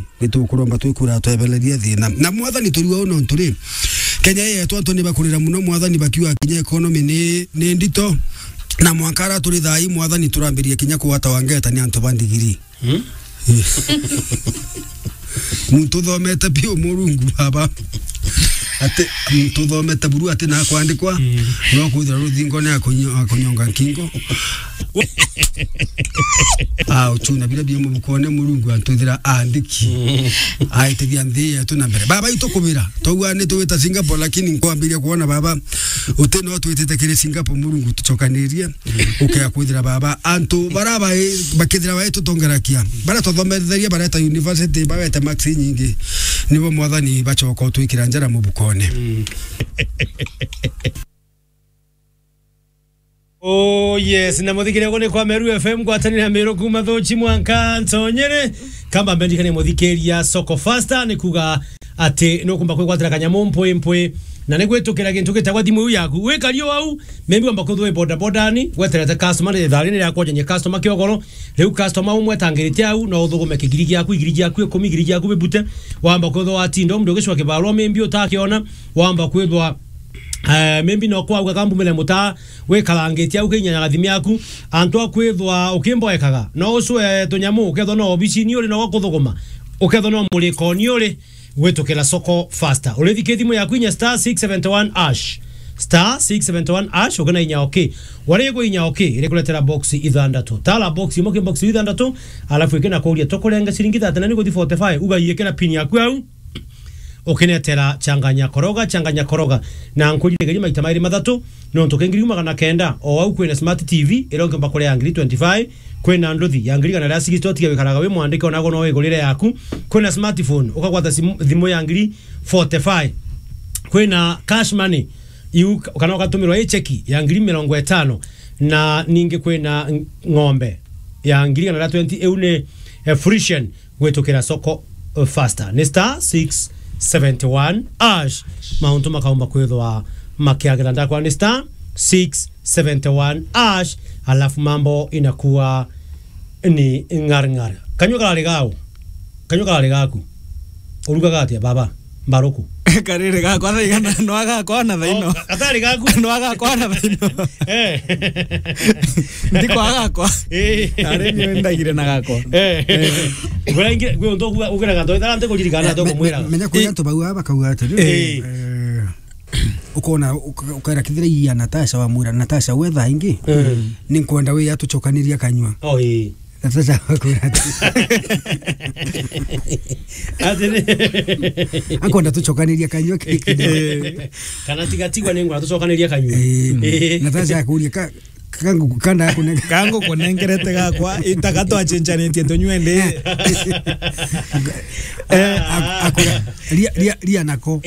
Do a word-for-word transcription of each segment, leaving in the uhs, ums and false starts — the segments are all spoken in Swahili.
nitukuromba twikura twebeleria thina na mwathani turiwa uno nturi Kenya yetu antu ni bakurira muno mwathani bakiwa kinya economy ni ni ndito na mwankara turi thai mwathani turambirie kinya kuwata wangeta ni antu bandigiri hmm? Muntu thomete pio murungu baba ate muntu thomete buru ate na kwandikwa no kuthira ruthingo ne akonyonga kingo ah uchuna bila bia mubukone murungu antuthira andiki aitithia nthi yetu na mbere baba itokubira togwane tuwita Singapore lakini kwambiria kuona baba uteno twitete kire Singapore murungu tuchokanirie ukaya kuthira baba antu baraba bakithira wetu tongerakia bara tuthometheria bareta university bareta maxi nyingi nibo mwathani bachoko twikira njara mubukone Oh yes, na muthikire gone kwa Meru F M gwatanira Meru kuma thochi mwanka ntonyere kamba mbendikane muthikiria soko faster ni kuga ati no kumba kwatira kanyamo mpwe mpwe na negwetukira gintu gitagwa thimu yaku wikario au membi amba kuthwe boda boda ni weterete customer ni thari ni yakwaje nye customer kiogoro riu customer umwe tangirite au no uthugume kigirigi yaku igirigi yaku ikumi igirigi yaku bebute wamba kuthwa atindo mndo gicwa kibarwa membi utakiona wamba kwithwa Uh, membi no kwa ugakambu mele muta we kalangeti au kinya gathimi yaku antu akwithwa ukimboekaga no ucwe tunyamu ukethwa no obici ni uri no gukuthuguma ukethwa no muliko ni uri wetukira soko faster urithike thimu yaku inya star six seven one ash star six seven one ash ugana inya okay wari go inya okay ire kuletera box ithandatu tala box imo ke box ithandatu alafu ikena kuria tokorenga siringi thirty na ni forty-five uga yekera pin yaku au ukinetera changanya koroga changanya koroga na nkulire gari maita mairi mathatu no ntokengiri magana kenda o au kwena smart tv ironge mbakore yangiri twenty-five kwena nduthi yangiri kana rasi gitoti wikaraga we mwandike onago no wigurire yaku kwena smartphone ukagwata thimu yangiri forty-five kwena cash money yu kana ukatumirwa e cheki yangiri mirongo itano na ninge kwena ngombe yangiri kana twenty eune frisian wetukira soko uh, faster ni star six seventy-one ash mauntu makaumba kwithwa makiagira ndakwa ni star six seventy-one ash alafu mambo inakuwa ni ngarngar kanyo kale gao kanyo kale gaku uruga gati baba mbaruku karere ga kwa igana no aga kwa na thaino atari gaku no aga kwa na thaino eh ndiko aga kwa eh are ni ndagire na gako eh gwe gwe ndo ugera gato itara ko jirigana to ko mwera menya ko yanto bagu aba kauga ati eh ukona ukaira kithira ya Natasha wa mwira Natasha wetha ingi ni nkwenda we yatuchokaniria kanywa oh eh Natasha kurati atene akonda tuchokaniria kanywa kana tigatigwa nengo tuchokaniria kanywa Natasha akuria ka kangu kanda yako ne kangu konengerete gakwa itakato achenchanetie tonywende eh akura ria ria ria nako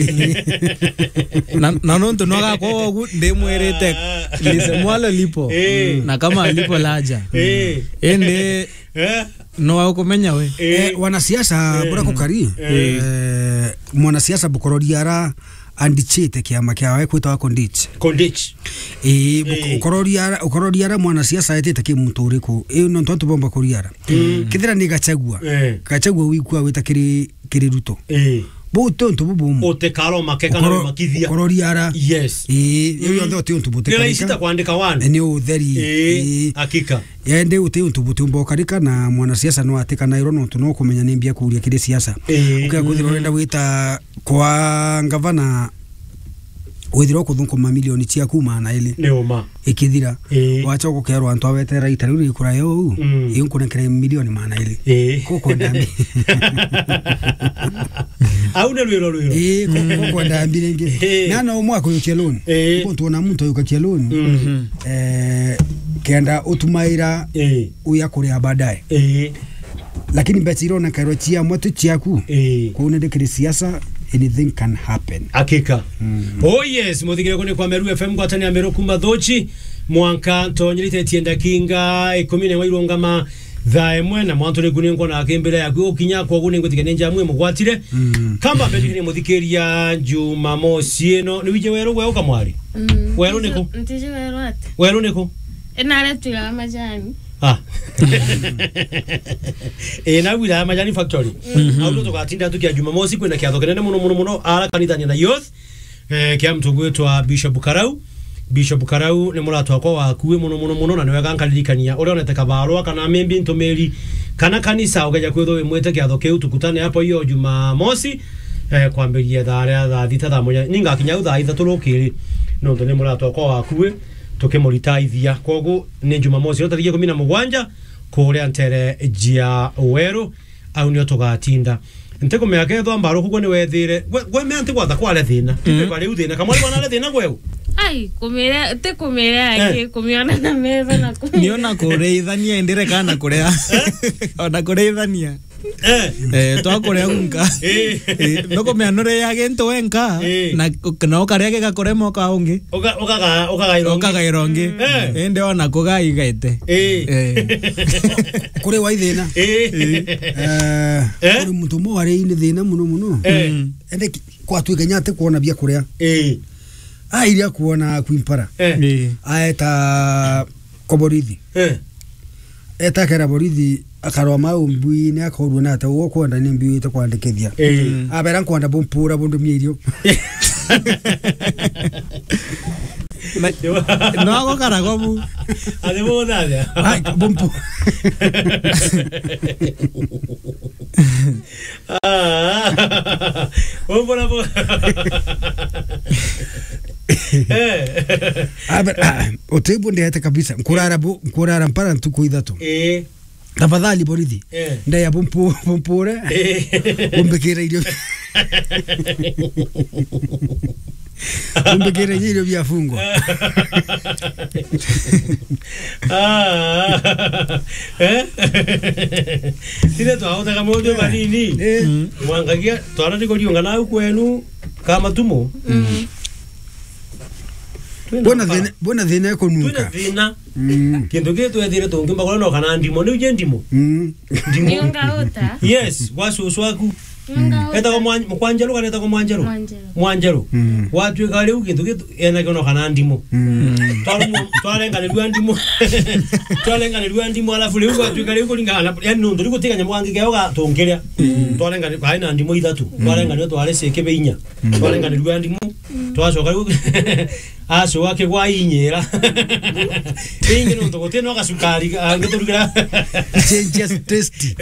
na na nonto no gako gu ndemwerete lise mwalo lipo na kama lipo laja ende no wakumenya we eh wanasiasa bora kukari eh mwanasiasa bukororiara andichite kiama kiawe kwitwa kondich kondich eh ukororiara ukororiara mwana siasa etete ki muturiku eh no ntonto bomba kuriara kithira ni gachagua gachagua wikua wita kiri kiri ruto eh bo tonto bo bomo ote karo makeka na makithia ukororiara yes eh yo ndo tonto bote kana isita kuandika wana ni utheri eh hakika yende uti untu butumbo karika na mwana siasa no atika na irono tuno kumenya ni mbia kuria kiri siasa ukaguthira urenda wita kwa gavana withiro kuthunko mamilioni cia kuma na ile neoma ikithira wacha gukerwa antu awetera itari ikura yo iyo kunekere milioni mana ile koko ndambi au ne lwiro lwiro eh koko ndambi nge nana umwako yokeloni kuntu na muntu yokeloni eh kenda utumaira uya kuria baadaye lakini betiro na karotia moto chiaku kuna ndekere siasa anything can happen hakika mm. Oh yes muthigire kuni kwa Meru F M gwatania Meru kuma thochi mwanka tonyirite tienda kinga ikumi wa irongama thae mwena mwantu ne gune ngona akembere yakwo kinya kwa gune ngotikane njamwe mugwatire mm. kamba mbedikine muthikiria Jumamosi eno ni wije wero gwe ukamwari mm. wero niko ntije wero ate wero niko enare tuya majani ah eh na wila majani factory au ndo tukatinda tukia Jumamosi kwenda kiatho kenene muno muno muno ala kanithania na youth eh kia mtungu wetu wa Bishop Karau Bishop Karau ni muratu wakwa wakuwe muno muno muno na niwe gankaririkania uri onete kabarwa kana membi ntumeri kana kanisa ugeja kwetho we mwete kiatho kiu tukutane hapo hiyo Jumamosi eh kwambiria thara tha thita tha moja ninga kinya utha ithatu rukiri no ndo ni muratu wakwa wakuwe tukimuritaithia kogu ni Jumamosi yo tariki kumi na mugwanja kuria ntere jia Weru au nio tugatinda nteko meake tho ambaro kugo ni wethire gwe me anti gwatha kwale thina tipe bale uthina kamwe bwana le thina gweu ai kumira te kumira ake kumiona na meza na niona kureithania endere kana kurea ona kureithania eh eh to kurea kunka eh noko me anore ya gento enka na no kare ke gakoremo ka ungi oka oka oka irongi oka irongi ende ona kuga igaite eh kure wa ithina eh kuri muntu mo ari ni thina muno muno ende kwa twiganyate kuona bia kurea eh airia kuona kwimpara eh aeta koborithi eh eta kera borithi akarwa maumbi ne akorwo na ta wo kwanda ni mbi ita kwandikithia abera kwanda bompura bondo mierio no ago karagobu ademo nada ai bompu ah bombo na bo eh abera otebu ndete kabisa kurara kurara mpara ntuko ithatu eh tafadhali borithi ndaya bompu bompure bombekera irio bombekera irio bya fungo ah eh tire to auta kama ndio manini mwangagia twara ndiko liunga na kwenu kama tumo bona thina bona thina ko nuka thina kindu gitu ethire tungimba kono kana ndimo ni uje ndimo ndimo ngauta yes wasu swaku eta ko mwanjero kana eta ko mwanjero mwanjero watu kale ukindu gitu ena kono kana ndimo twalu twalenga ni lwa ndimo twalenga ni lwa ndimo alafu leo watu kale uko lingana yani ndo ndiko tikanya mwangi gayoga tongeria twalenga ni baina ndimo ithatu twalenga ni twale sekebe inya twalenga ni lwa ndimo twacoka aso wake kwa inyera ingi no tokote no gasukari ngeturugira changes tasty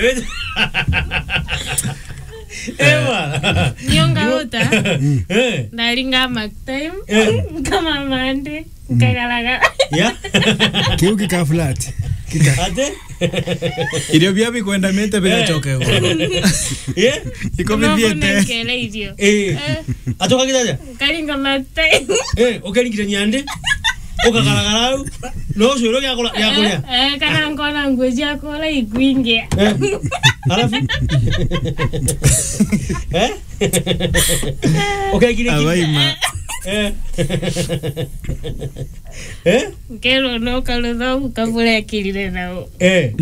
ewa nyonga ota eh nalinga mark time kama mande kagalaga ya kiuki ka flat kika ate irio bia bikwenda mente bila choke eh iko bibiete kele idio eh atoka kidaja kalinga mark time eh okalingira nyande okagaragara no shoro ya kola ya kola eh kana ngona ngozi akola iguinge alafu eh okay kile abaima eh eh kero no kalodha ukavule kilile nao eh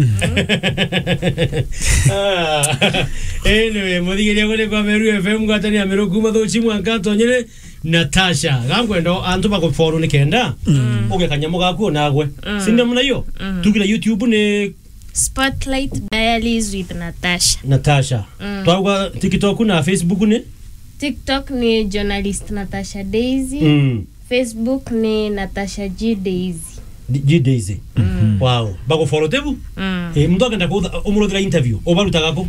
ah anyway modigeria gole kwa Meru F M gwatani ya Meru kuma tho chimwa nkanto nyere Natasha gangwendo antu bako foru ni kenda oge kanyamo gaku nagwe sinde muna yo tukira YouTube ne Spotlight Diaries with Natasha Natasha twaga TikTok na Facebook ne TikTok ni journalist Natasha Daisy mm. Facebook ni Natasha G Daisy G Daisy mm. Wow bako follow tebu mm. eh mtu akenda kwa umuro interview obaruta gako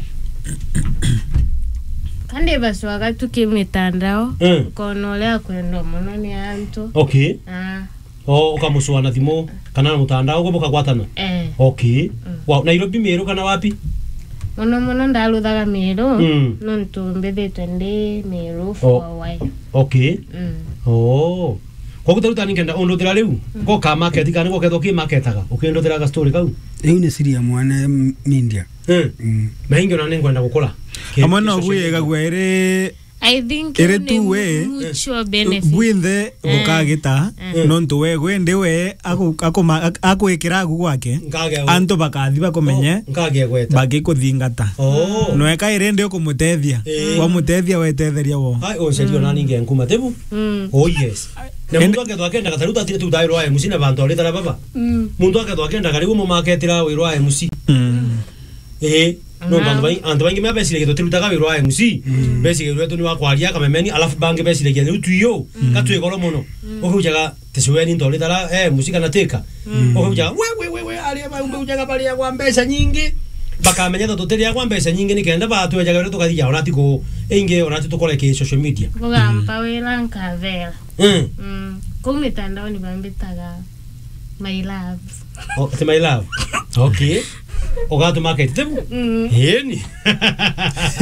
kande baswaga tukimitandao mm. konolea kwendo muno ni antu okay ah o ukamuswana thimo kana mutandao goboka gwatana eh okay mm. Wow Nairobi Meru kana wapi muno muno ndaluthaga Meru mm. no ntumbithitwe ndi Meru for a while okay mm. oh kwa kutaruta ningenda ondothera riu ko ka market kana ko ketho ki marketaga ukiondothera ga story kau eu ne siria mwana media mm mahingo na ningwenda gukora amana oguyega gwere I think Ere ni tu we, mucho benefit. Bwinthe bukagita nontu we gwe ndiwe aku akwikira gu gwake antu bakathi bakumenye ngage gweta bagikuthingata no eka ire ndi kumutethia wa mutethia wetetheria wo ai o serio nani nge nkuma tebu oh yes na mundu akethwa akenda gataruta tire tu dairo aye musina bantu aleta la baba mundu akethwa akenda karibu mu marketira wiro aye musi eh no bantu bai antu bangi me besile ke turuta wiro aye musi besile rwetu ni wakwaria kamemeni alafu bangi besile ke tu yo katu egolo mono okujaga tesuweni ndo aleta la eh musika nateka okujaga we we we we ali ba umbe ujaga bali ya kwa mbesa nyingi bakamenya toteri ya kwa mbesa nyingi ni kenda ba tu ejaga to kadija onati ko inge onati to kole ke social media Kugampa wela nkavela mm mm kwa mitandao ni bambitaga my love oh te my love okay ogato market tebu heni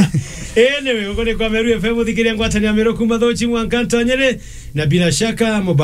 ene we ngone kwa Meru F M thikiria ngwatania Meru kuma thochi mwankantonyere na bila shaka